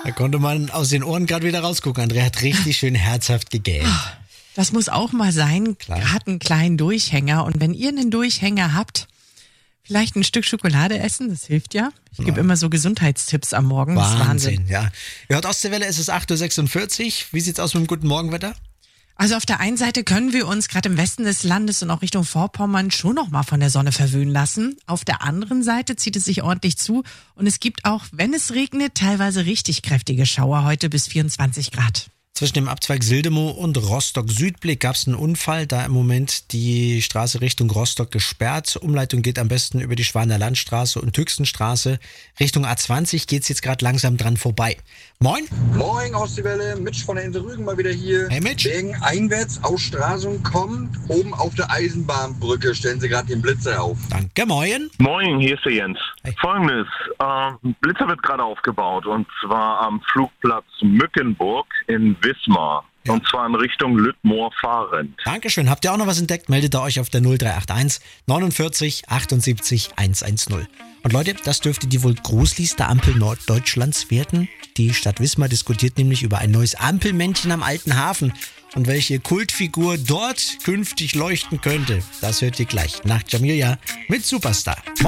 Da konnte man aus den Ohren gerade wieder rausgucken. Andrea hat richtig schön herzhaft gegähnt. Das muss auch mal sein, Klar. gerade einen kleinen Durchhänger. Und wenn ihr einen Durchhänger habt, vielleicht ein Stück Schokolade essen, das hilft ja. Ich gebe immer so Gesundheitstipps am Morgen. Das ist Wahnsinn. Ja. Ihr hört Ostseewelle, es ist 8.46 Uhr. Wie sieht's aus mit dem guten Morgenwetter? Also auf der einen Seite können wir uns gerade im Westen des Landes und auch Richtung Vorpommern schon noch mal von der Sonne verwöhnen lassen. Auf der anderen Seite zieht es sich ordentlich zu und es gibt auch, wenn es regnet, teilweise richtig kräftige Schauer, heute bis 24 Grad. Zwischen dem Abzweig Sildemow und Rostock-Südblick gab es einen Unfall, da im Moment die Straße Richtung Rostock gesperrt. Umleitung geht am besten über die Schwaner Landstraße und Tüxenstraße. Richtung A20 geht's jetzt gerade langsam dran vorbei. Moin. Moin aus die Welle, Mitch von der Insel Rügen mal wieder hier. Hey Mitch. Wegen Einwärtsausstrahlung kommen, oben auf der Eisenbahnbrücke stellen sie gerade den Blitzer auf. Danke, moin. Moin, hier ist der Jens. Hey. Folgendes, Blitzer wird gerade aufgebaut und zwar am Flugplatz Mückenburg in Wismar. Ja. Und zwar in Richtung Lüttmoor fahrend. Dankeschön. Habt ihr auch noch was entdeckt? Meldet ihr euch auf der 0381 49 78 110. Und Leute, das dürfte die wohl gruseligste Ampel Norddeutschlands werden. Die Stadt Wismar diskutiert nämlich über ein neues Ampelmännchen am Alten Hafen. Und welche Kultfigur dort künftig leuchten könnte, das hört ihr gleich nach Jamilia mit Superstar. Moin.